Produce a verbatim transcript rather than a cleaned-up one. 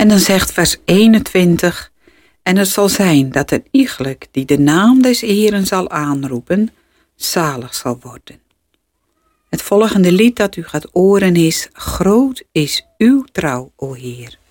En dan zegt vers eenentwintig... En het zal zijn dat een iegelijk die de naam des Heeren zal aanroepen, zalig zal worden. Het volgende lied dat u gaat horen is: Groot is uw trouw, o Heer.